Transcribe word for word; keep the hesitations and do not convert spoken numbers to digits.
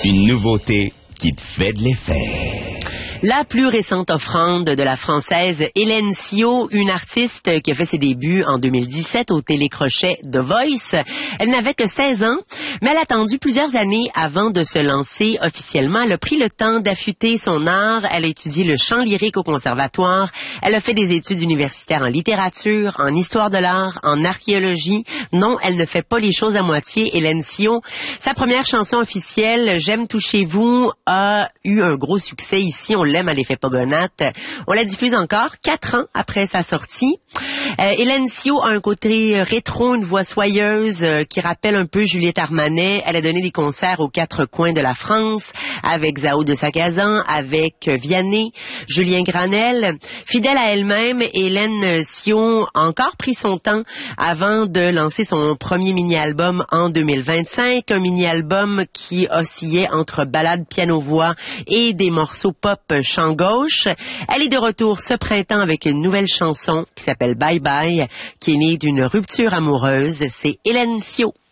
Une nouveauté qui te fait de l'effet. La plus récente offrande de la Française Hélène Sio, une artiste qui a fait ses débuts en deux mille dix-sept au télécrochet The Voice. Elle n'avait que seize ans, mais elle a attendu plusieurs années avant de se lancer officiellement. Elle a pris le temps d'affûter son art. Elle a étudié le chant lyrique au conservatoire. Elle a fait des études universitaires en littérature, en histoire de l'art, en archéologie. Non, elle ne fait pas les choses à moitié, Hélène Sio. Sa première chanson officielle, J'aime toucher vous, a eu un gros succès ici. On l'aime à l'effet Pogonate. On la diffuse encore quatre ans après sa sortie. Euh, Hélène Sio a un côté rétro, une voix soyeuse euh, qui rappelle un peu Juliette Armanet. Elle a donné des concerts aux quatre coins de la France avec Zao de Sagazan, avec Vianney, Julien Granel. Fidèle à elle-même, Hélène Sio a encore pris son temps avant de lancer son premier mini-album en deux mille vingt-cinq. Un mini-album qui oscillait entre ballade piano-voix et des morceaux pop chant gauche. Elle est de retour ce printemps avec une nouvelle chanson qui s'appelle Bye Bye, qui est née d'une rupture amoureuse. C'est Hélène Sio.